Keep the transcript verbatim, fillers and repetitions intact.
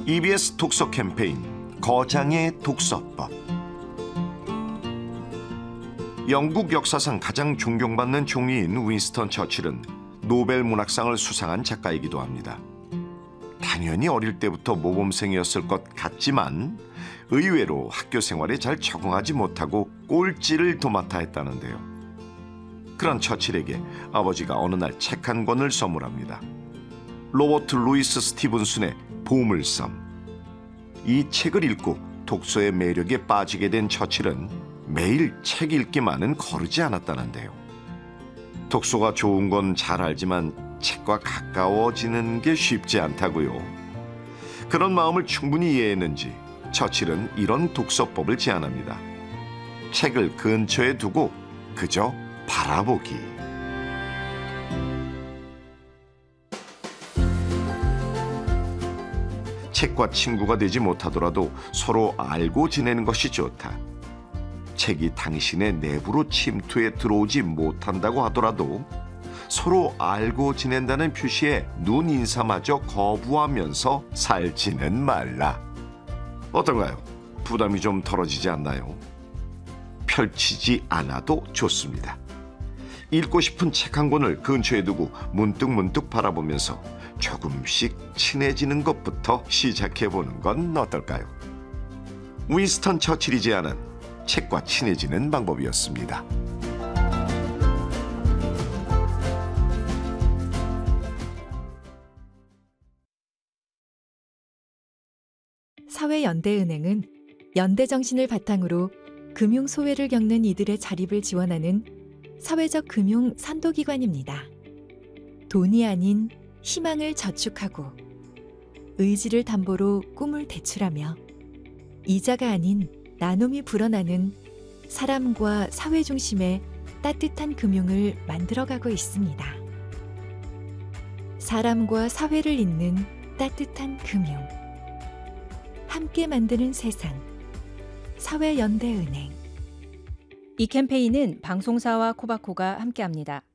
이비에스 독서 캠페인 거장의 독서법. 영국 역사상 가장 존경받는 총리인 윈스턴 처칠은 노벨 문학상을 수상한 작가이기도 합니다. 당연히 어릴 때부터 모범생이었을 것 같지만 의외로 학교 생활에 잘 적응하지 못하고 꼴찌를 도맡아 했다는데요. 그런 처칠에게 아버지가 어느 날 책 한 권을 선물합니다. 로버트 루이스 스티븐슨의 보물섬. 이 책을 읽고 독서의 매력에 빠지게 된 처칠은 매일 책 읽기만은 거르지 않았다는데요. 독서가 좋은 건 잘 알지만 책과 가까워지는 게 쉽지 않다고요. 그런 마음을 충분히 이해했는지 처칠은 이런 독서법을 제안합니다. 책을 근처에 두고 그저 바라보기. 책과 친구가 되지 못하더라도 서로 알고 지내는 것이 좋다. 책이 당신의 내부로 침투해 들어오지 못한다고 하더라도 서로 알고 지낸다는 표시에 눈 인사마저 거부하면서 살지는 말라. 어떤가요? 부담이 좀 덜어지지 않나요? 펼치지 않아도 좋습니다. 읽고 싶은 책 한 권을 근처에 두고 문득문득 바라보면서 조금씩 친해지는 것부터 시작해보는 건 어떨까요? 윈스턴 처칠이 제안한 책과 친해지는 방법이었습니다. 사회연대은행은 연대 정신을 바탕으로 금융 소외를 겪는 이들의 자립을 지원하는 사회적 금융 선도기관입니다. 돈이 아닌 희망을 저축하고 의지를 담보로 꿈을 대출하며 이자가 아닌 나눔이 불어나는 사람과 사회 중심의 따뜻한 금융을 만들어가고 있습니다. 사람과 사회를 잇는 따뜻한 금융. 함께 만드는 세상. 사회연대은행. 이 캠페인은 방송사와 코바코가 함께합니다.